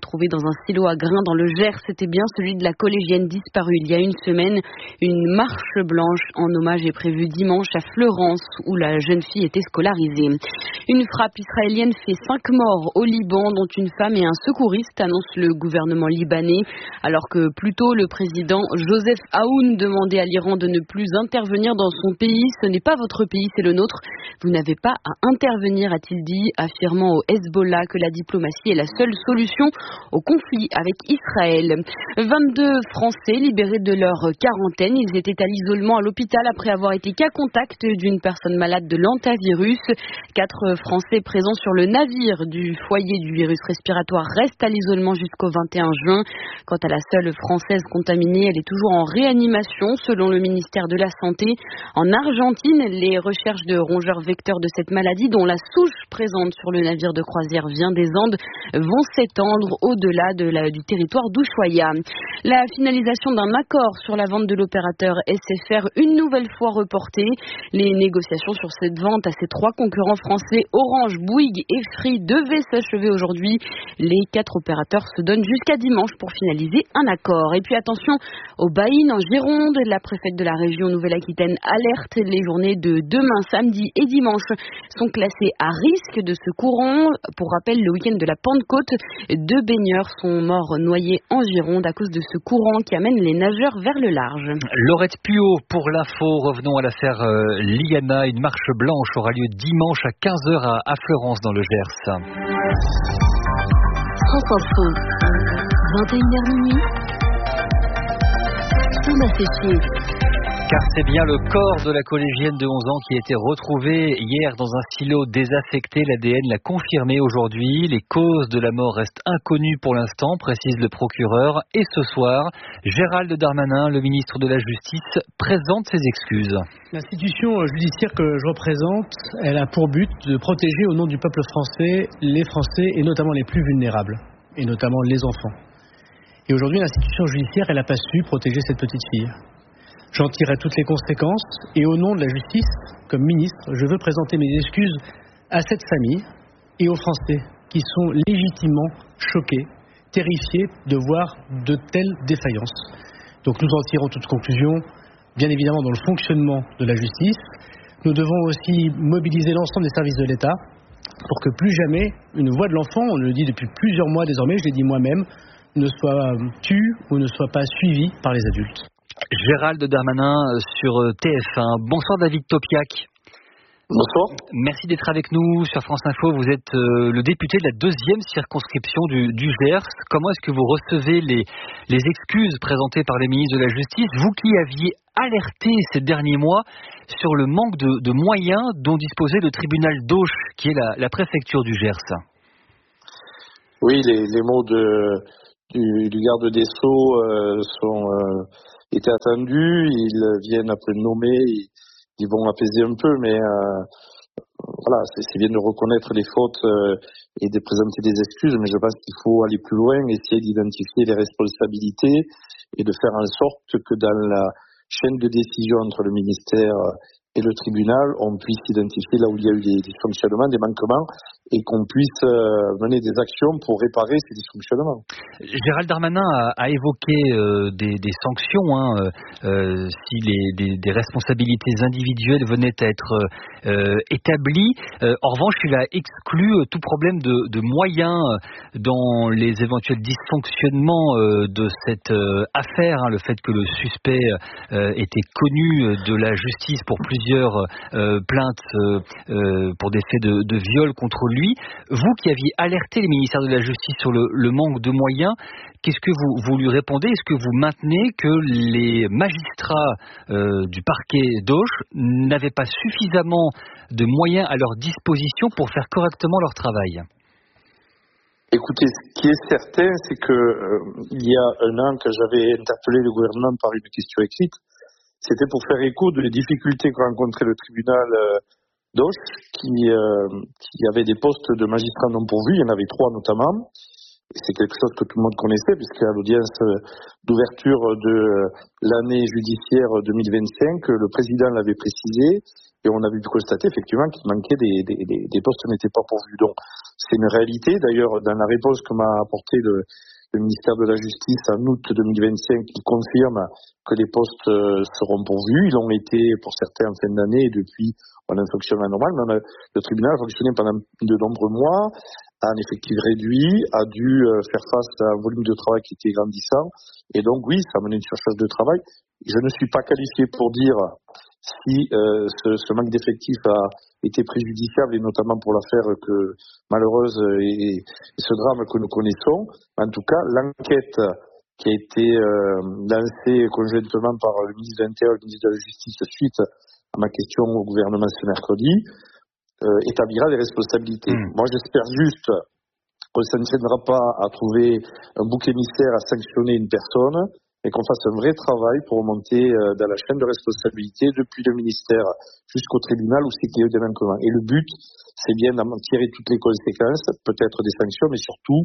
Speaker 6: retrouvé dans un silo à grains dans le Gers. C'était bien celui de la collégienne disparue il y a une semaine. Une marche blanche en hommage est prévue dimanche à Fleurance, où la jeune fille était scolarisée. Une frappe israélienne fait 5 morts au Liban, dont une femme et un secouriste, annonce le gouvernement libanais. Alors que plus tôt, le président Joseph Aoun demandait à l'Iran de ne plus intervenir dans son pays. Ce n'est pas votre pays, c'est le nôtre. Vous n'avez pas à intervenir, a-t-il dit, affirmant au Hezbollah que la diplomatie est la seule solution au conflit avec Israël. 22 Français libérés de leur quarantaine. Ils étaient à l'isolement à l'hôpital après avoir été cas contact d'une personne malade de l'hantavirus. 4 Français présents sur le navire du foyer du virus respiratoire restent à l'isolement jusqu'au 21 juin. Quant à la seule Française contaminée, elle est toujours en réanimation selon le ministère de la Santé. En Argentine, les recherches de rongeurs vecteurs de cette maladie, dont la souche présente sur le navire de croisière vient des Andes, vont s'étendre au-delà du territoire d'Ushuaia. La finalisation d'un accord sur la vente de l'opérateur SFR, une nouvelle fois reportée. Les négociations sur cette vente à ses 3 concurrents français, Orange, Bouygues et Free, devaient s'achever aujourd'hui. Les 4 opérateurs se donnent jusqu'à dimanche pour finaliser un accord. Et puis attention aux baïnes en Gironde. La préfète de la région Nouvelle-Aquitaine alerte. Les journées de demain, samedi et dimanche sont classées à risque de ce courant. Pour rappel, le week-end de la Pentecôte, 2 baigneurs sont morts noyés en Gironde à cause de ce courant qui amène les nageurs vers le large.
Speaker 1: Laurette Puot pour l'info. Revenons à l'affaire Liana. Une marche blanche aura lieu dimanche à 15h à Fleurance dans le Gers.
Speaker 2: France Info, 21h minuit. Thomas Séchier.
Speaker 1: Car c'est bien le corps de la collégienne de 11 ans qui a été retrouvé hier dans un silo désaffecté. L'ADN l'a confirmé aujourd'hui. Les causes de la mort restent inconnues pour l'instant, précise le procureur. Et ce soir, Gérald Darmanin, le ministre de la Justice, présente ses excuses.
Speaker 4: L'institution judiciaire que je représente, elle a pour but de protéger au nom du peuple français les Français et notamment les plus vulnérables, et notamment les enfants. Et aujourd'hui, l'institution judiciaire, elle n'a pas su protéger cette petite fille. J'en tirerai toutes les conséquences et au nom de la justice, comme ministre, je veux présenter mes excuses à cette famille et aux Français qui sont légitimement choqués, terrifiés de voir de telles défaillances. Donc nous en tirons toutes conclusions, bien évidemment dans le fonctionnement de la justice. Nous devons aussi mobiliser l'ensemble des services de l'État pour que plus jamais une voix de l'enfant, on le dit depuis plusieurs mois désormais, je l'ai dit moi-même, ne soit tue ou ne soit pas suivie par les adultes.
Speaker 1: Gérald Darmanin sur TF1. Bonsoir David Topiak.
Speaker 7: Bonsoir.
Speaker 1: Merci d'être avec nous sur France Info. Vous êtes le député de la 2e circonscription du Gers. Comment est-ce que vous recevez les excuses présentées par les ministres de la Justice, vous qui aviez alerté ces derniers mois sur le manque de moyens dont disposait le tribunal d'Auch, qui est la préfecture du Gers?
Speaker 7: Oui, les mots du garde des Sceaux étaient attendus. Ils viennent après le nommer, ils vont apaiser un peu, mais voilà, c'est bien de reconnaître les fautes et de présenter des excuses, mais je pense qu'il faut aller plus loin, essayer d'identifier les responsabilités et de faire en sorte que dans la chaîne de décision entre le ministère et le tribunal, on puisse identifier là où il y a eu des dysfonctionnements, des manquements, et qu'on puisse mener des actions pour réparer ces dysfonctionnements.
Speaker 1: Gérald Darmanin a évoqué des sanctions si des responsabilités individuelles venaient à être établies. En revanche, il a exclu tout problème de moyens dans les éventuels dysfonctionnements de cette affaire. Le fait que le suspect était connu de la justice pour plusieurs plaintes pour des faits de viol contre lui. Vous qui aviez alerté les ministères de la Justice sur le manque de moyens, qu'est-ce que vous lui répondez? Est-ce que vous maintenez que les magistrats du parquet d'Auch n'avaient pas suffisamment de moyens à leur disposition pour faire correctement leur travail?
Speaker 7: Écoutez, ce qui est certain, c'est que il y a un an, que j'avais interpellé le gouvernement par une question écrite, c'était pour faire écho des difficultés que rencontrait le tribunal d'Auch, qui avait des postes de magistrats non pourvus. Il y en avait 3 notamment. Et c'est quelque chose que tout le monde connaissait, puisqu'à l'audience d'ouverture de l'année judiciaire 2025, le président l'avait précisé, et on a pu constater effectivement qu'il manquait des postes n'étaient pas pourvus. Donc c'est une réalité. D'ailleurs, dans la réponse que m'a apporté le ministère de la Justice en août 2025, il confirme que les postes seront pourvus. Ils ont été pour certains en fin d'année et depuis on a un fonctionnement normal, mais le tribunal a fonctionné pendant de nombreux mois, a un effectif réduit, a dû faire face à un volume de travail qui était grandissant. Et donc oui, ça a mené une surcharge de travail. Je ne suis pas qualifié pour dire si ce manque d'effectifs a été préjudiciable, et notamment pour l'affaire malheureuse et ce drame que nous connaissons. En tout cas, l'enquête qui a été lancée conjointement par le ministre de l'Intérieur et le ministre de la Justice suite à ma question au gouvernement ce mercredi, établira des responsabilités. Moi, j'espère juste qu'on ne s'en tiendra pas à trouver un bouc émissaire à sanctionner une personne, mais qu'on fasse un vrai travail pour remonter dans la chaîne de responsabilité depuis le ministère jusqu'au tribunal où c'est qu'il y a eu des manquements. Et le but, c'est bien d'en tirer toutes les conséquences, peut-être des sanctions, mais surtout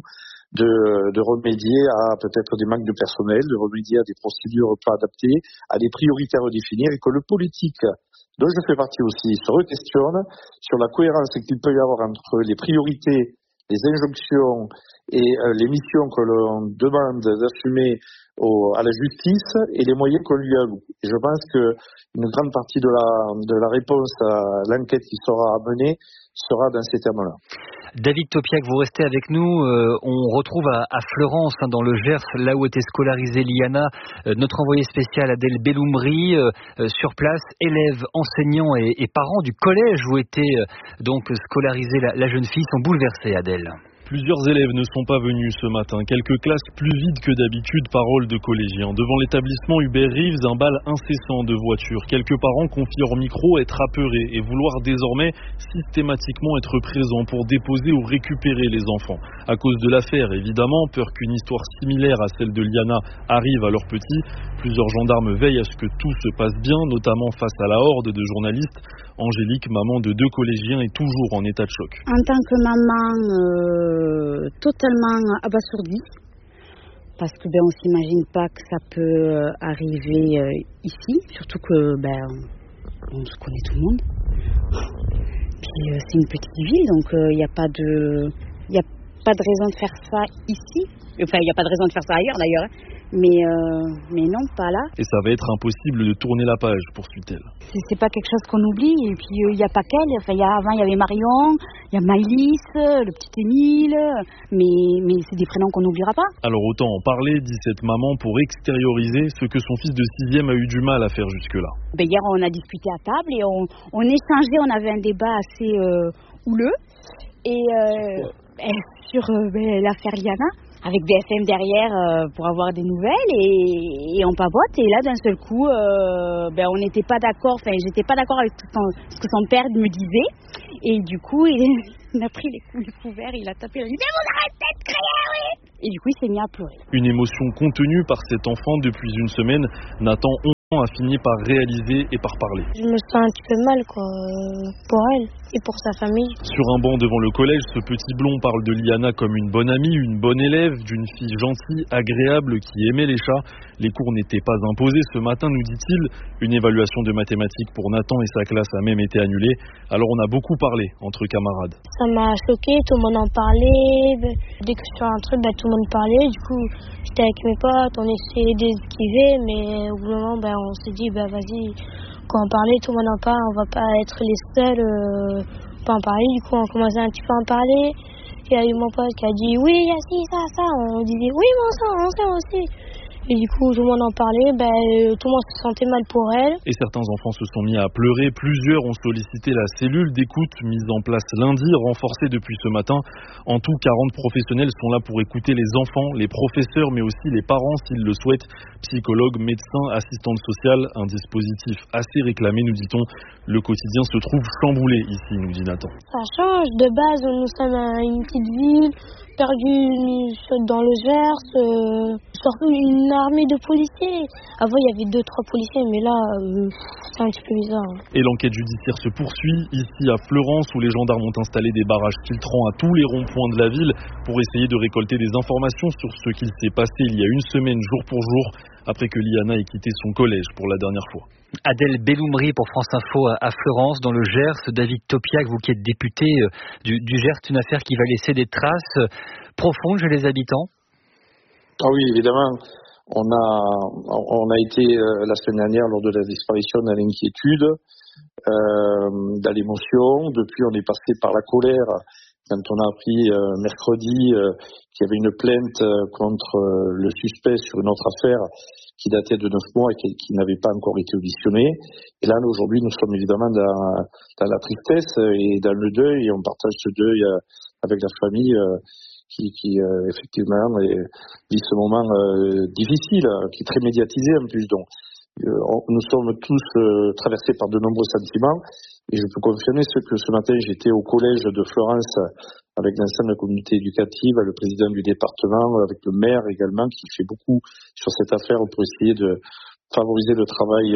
Speaker 7: de remédier à peut-être des manques de personnel, de remédier à des procédures pas adaptées, à des priorités à redéfinir, et que le politique, dont je fais partie aussi, se re-questionne sur la cohérence qu'il peut y avoir entre les priorités, les injonctions et les missions que l'on demande d'assumer à la justice et les moyens qu'on lui alloue. Et je pense qu'une grande partie de la réponse à l'enquête qui sera menée sera dans ces termes-là.
Speaker 1: David Topiac, vous restez avec nous. On retrouve à Fleurance, dans le Gers, là où était scolarisée Liana, notre envoyé spécial Adèle Belloumri. Sur place, élèves, enseignants et parents du collège où était donc scolarisée la jeune fille sont bouleversés, Adèle.
Speaker 10: Plusieurs élèves ne sont pas venus ce matin. Quelques classes plus vides que d'habitude, parole de collégiens. Devant l'établissement Hubert Reeves, un bal incessant de voitures. Quelques parents confient hors micro être apeurés et vouloir désormais systématiquement être présents pour déposer ou récupérer les enfants. À cause de l'affaire, évidemment, peur qu'une histoire similaire à celle de Liana arrive à leurs petits. Plusieurs gendarmes veillent à ce que tout se passe bien, notamment face à la horde de journalistes. Angélique, maman de 2 collégiens, est toujours en état de choc.
Speaker 11: En tant que maman, totalement abasourdie, parce que on s'imagine pas que ça peut arriver ici, surtout que on se connaît tout le monde. Puis c'est une petite ville, donc il n'y a pas de raison de faire ça ici. Enfin, il n'y a pas de raison de faire ça ailleurs d'ailleurs. Mais non, pas là.
Speaker 10: Et ça va être impossible de tourner la page, poursuit-elle.
Speaker 11: C'est pas quelque chose qu'on oublie. Et puis il n'y a pas qu'elle. Enfin, avant il y avait Marion, il y a Maëlys, le petit Émile. Mais c'est des prénoms qu'on n'oubliera pas.
Speaker 10: Alors autant en parler, dit cette maman, pour extérioriser ce que son fils de 6e a eu du mal à faire jusque-là.
Speaker 11: Hier on a discuté à table et on échangeait, on avait un débat assez houleux. Et sur l'affaire Liana, avec BFM derrière pour avoir des nouvelles et on papote, et là d'un seul coup on n'était pas d'accord, j'étais pas d'accord avec ce que son père me disait, et du coup il a pris les couverts, il a tapé, il a dit mais vous arrêtez de crier, oui, et du coup il s'est mis à pleurer.
Speaker 10: Une émotion contenue par cet enfant depuis une semaine. Nathan a fini par réaliser et par parler.
Speaker 8: Je me sens un petit peu mal pour elle et pour sa famille.
Speaker 10: Sur un banc devant le collège, ce petit blond parle de Liana comme une bonne amie, une bonne élève, d'une fille gentille, agréable, qui aimait les chats. Les cours n'étaient pas imposés ce matin, nous dit-il. Une évaluation de mathématiques pour Nathan et sa classe a même été annulée. Alors on a beaucoup parlé entre camarades.
Speaker 8: Ça m'a choqué, tout le monde en parlait. Dès que je fais un truc, tout le monde parlait. Du coup, j'étais avec mes potes, on essayait d'esquiver, mais au bout d'un moment, on s'est dit, vas-y, quand on parlait, tout le monde en parle, on va pas être les seuls pas en parler. Du coup, on commençait un petit peu à en parler. Il y a eu mon pote qui a dit, oui, il y a ci, ça. On disait, oui, mais on sait aussi. Et du coup, tout le monde en parlait, tout le monde se sentait mal pour elle.
Speaker 10: Et certains enfants se sont mis à pleurer. Plusieurs ont sollicité la cellule d'écoute mise en place lundi, renforcée depuis ce matin. En tout, 40 professionnels sont là pour écouter les enfants, les professeurs, mais aussi les parents s'ils le souhaitent. Psychologues, médecins, assistantes sociales, un dispositif assez réclamé, nous dit-on. Le quotidien se trouve chamboulé ici, nous dit Nathan.
Speaker 8: Ça change. De base, nous sommes une petite ville, perdue dans le Gers, surtout une armée de policiers. Avant, il y avait 2-3 policiers, mais là, c'est un petit peu bizarre.
Speaker 10: Et l'enquête judiciaire se poursuit ici à Fleurance, où les gendarmes ont installé des barrages filtrants à tous les ronds-points de la ville pour essayer de récolter des informations sur ce qu'il s'est passé il y a une semaine, jour pour jour. après que Liana ait quitté son collège pour la dernière fois.
Speaker 1: Adèle Belloumri pour France Info à Florence, dans le Gers. David Topiac, vous qui êtes député du Gers, une affaire qui va laisser des traces profondes chez les habitants.
Speaker 7: Ah oui, évidemment. On a été la semaine dernière lors de la disparition dans l'inquiétude, dans l'émotion. Depuis, on est passé par la colère quand on a appris mercredi qu'il y avait une plainte contre le suspect sur une autre affaire qui datait de 9 mois et qui n'avait pas encore été auditionnée. Et là, aujourd'hui, nous sommes évidemment dans la tristesse et dans le deuil, et on partage ce deuil avec la famille qui effectivement vit ce moment difficile, qui est très médiatisé en plus. Donc, nous sommes tous traversés par de nombreux sentiments, et je peux confirmer que ce matin j'étais au collège de Florence avec l'ensemble de la communauté éducative, le président du département, avec le maire également, qui fait beaucoup sur cette affaire pour essayer de favoriser le travail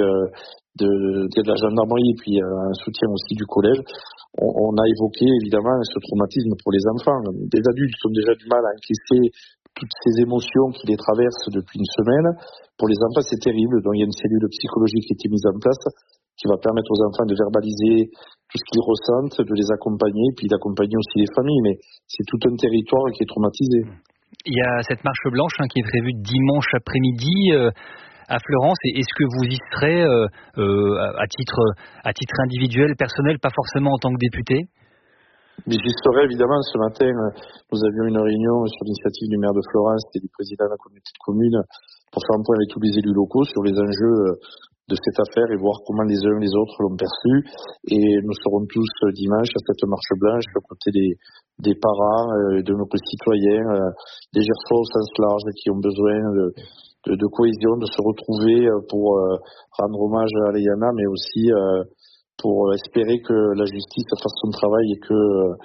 Speaker 7: de la gendarmerie, et puis un soutien aussi du collège. On a évoqué évidemment ce traumatisme pour les enfants. Les adultes ont déjà du mal à encaisser toutes ces émotions qui les traversent depuis une semaine. Pour les enfants, c'est terrible. Donc il y a une cellule psychologique qui a été mise en place qui va permettre aux enfants de verbaliser tout ce qu'ils ressentent, de les accompagner, puis d'accompagner aussi les familles. Mais c'est tout un territoire qui est traumatisé.
Speaker 1: Il y a cette marche blanche qui est prévue dimanche après-midi à Florence. Et est-ce que vous y serez à titre individuel, personnel, pas forcément en tant que député?
Speaker 7: Mais j'y serai évidemment. Ce matin, nous avions une réunion sur l'initiative du maire de Florence et du président de la communauté de communes pour faire un point avec tous les élus locaux sur les enjeux de cette affaire et voir comment les uns les autres l'ont perçu. Et nous serons tous dimanche à cette marche blanche aux côtés des parents, de nos concitoyens, des Gersois au sens large qui ont besoin de cohésion, de se retrouver pour rendre hommage à Liana, mais aussi pour espérer que la justice fasse son travail et que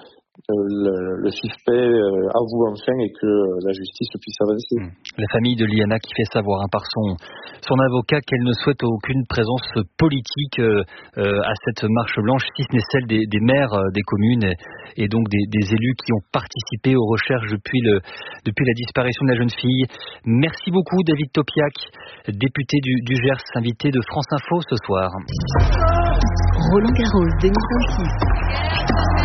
Speaker 7: le suspect avoue enfin et que la justice puisse avancer.
Speaker 1: La famille de Liana qui fait savoir par son avocat qu'elle ne souhaite aucune présence politique à cette marche blanche, si ce n'est celle des maires des communes et donc des élus qui ont participé aux recherches depuis la disparition de la jeune fille. Merci beaucoup David Topiac, député du Gers, invité de France Info ce soir.
Speaker 2: Roland Garros 2026.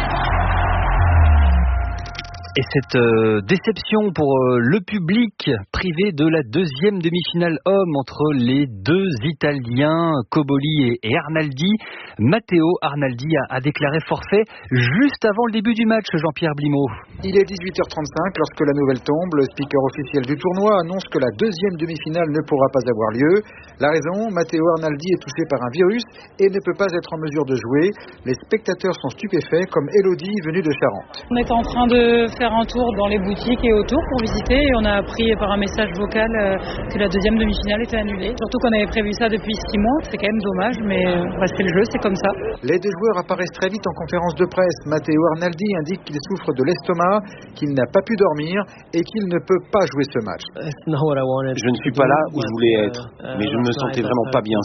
Speaker 1: Et cette déception pour le public privé de la deuxième demi-finale homme entre les deux Italiens, Cobolli et Arnaldi. Matteo Arnaldi a déclaré forfait juste avant le début du match, Jean-Pierre Blimaud.
Speaker 13: Il est 18h35 lorsque la nouvelle tombe. Le speaker officiel du tournoi annonce que la deuxième demi-finale ne pourra pas avoir lieu. La raison, Matteo Arnaldi est touché par un virus et ne peut pas être en mesure de jouer. Les spectateurs sont stupéfaits, comme Elodie venue de Charente.
Speaker 22: On était en train de faire un tour dans les boutiques et autour pour visiter et on a appris par un message vocal que la deuxième demi-finale était annulée. Surtout qu'on avait prévu ça depuis 6 mois, c'est quand même dommage, mais c'est le jeu, c'est comme ça.
Speaker 13: Les deux joueurs apparaissent très vite en conférence de presse. Matteo Arnaldi indique qu'il souffre de l'estomac, qu'il n'a pas pu dormir et qu'il ne peut pas jouer ce match.
Speaker 23: Je ne suis pas là où je voulais être, mais je ne me sentais vraiment pas bien.